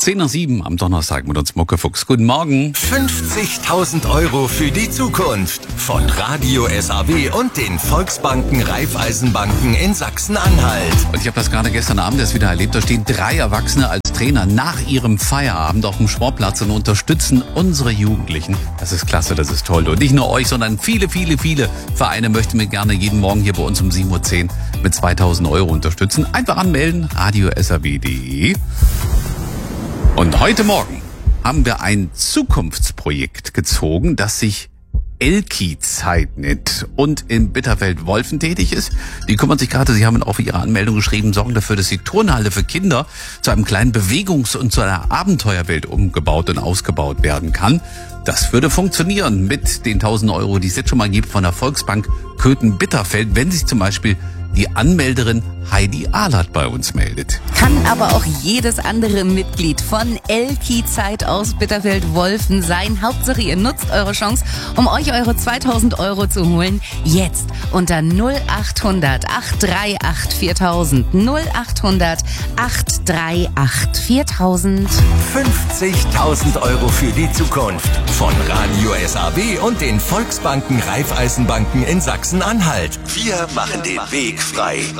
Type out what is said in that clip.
6:10 am Donnerstag mit uns Muckefuchs. Guten Morgen. 50.000 € für die Zukunft von Radio SAW und den Volksbanken Raiffeisenbanken in Sachsen-Anhalt. Und ich habe das gerade gestern Abend erst wieder erlebt. Da stehen 3 Erwachsene als Trainer nach ihrem Feierabend auf dem Sportplatz und unterstützen unsere Jugendlichen. Das ist klasse, das ist toll. Und nicht nur euch, sondern viele Vereine möchten mir gerne jeden Morgen hier bei uns um 7:10 Uhr mit 2.000 € unterstützen. Einfach anmelden, radio.saw.de. Und heute Morgen haben wir ein Zukunftsprojekt gezogen, das sich Elki-Zeit nennt und in Bitterfeld-Wolfen tätig ist. Die kümmern sich gerade, Sie haben auch für Ihre Anmeldung geschrieben, sorgen dafür, dass die Turnhalle für Kinder zu einem kleinen Bewegungs- und zu einer Abenteuerwelt umgebaut und ausgebaut werden kann. Das würde funktionieren mit den 1.000 €, die es jetzt schon mal gibt von der Volksbank Köthen-Bitterfeld, wenn sich zum Beispiel die Anmelderin Heidi Ahlert bei uns meldet. Kann aber auch jedes andere Mitglied von Elki-Zeit aus Bitterfeld-Wolfen sein. Hauptsache, ihr nutzt eure Chance, um euch eure 2.000 € zu holen. Jetzt unter 0800 838 4000. 0800 838 4000. 50.000 € für die Zukunft von Radio SAW und den Volksbanken Raiffeisenbanken in Sachsen-Anhalt. Wir machen den Weg frei.